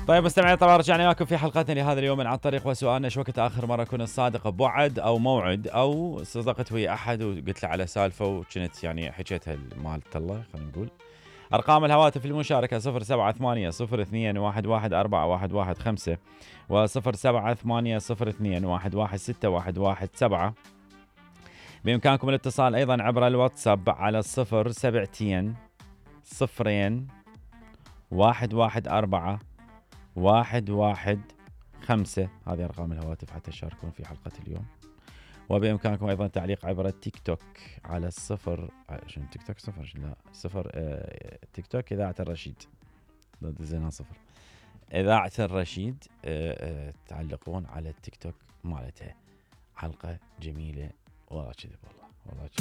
طيب مستمعينا، طبعا رجعنا لكم في حلقتنا لهذا اليوم من عن طريق وسؤالنا شو وقت اخر مره كنت صادقه بوعد او موعد، او صدقت ويا احد وقلت له على سالفه وكنت يعني حكيتها مالت الله. خلينا نقول ارقام الهواتف للمشاركه 078 02 11 415 و078 02 11 بإمكانكم الاتصال أيضا عبر الواتساب على 072 0 114 115. هذه أرقام الهواتف حتى تشاركون في حلقة اليوم. وبإمكانكم أيضا تعليق عبر التيك توك على الصفر. شنو تيك توك؟ صفر؟ لا صفر. تيك توك إذاعة الرشيد. زينا صفر. إذاعة الرشيد. تعلقون على التيك توك مالتها. حلقة جميلة والله كذب والله